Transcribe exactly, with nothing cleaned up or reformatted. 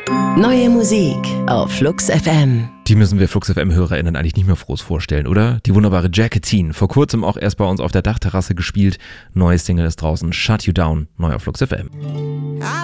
Neue Musik auf Flux F M. Die müssen wir Flux F M-HörerInnen eigentlich nicht mehr groß vorstellen, oder? Die wunderbare Jacqueline, vor kurzem auch erst bei uns auf der Dachterrasse gespielt. Neues Single ist draußen, Shut You Down, neu auf Flux F M.